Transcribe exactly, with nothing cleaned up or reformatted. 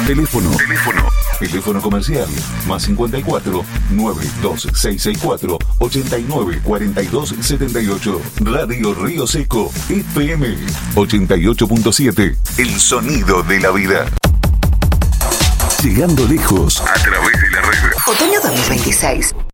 Teléfono. Teléfono. Teléfono comercial. Más cincuenta y cuatro, nueve dos seis seis cuatro, ochenta y nueve cuarenta y dos setenta y ocho. Radio Río Seco. F M ochenta y ocho punto siete. El sonido de la vida. Llegando lejos a través de la red. Otoño dos mil veintiséis.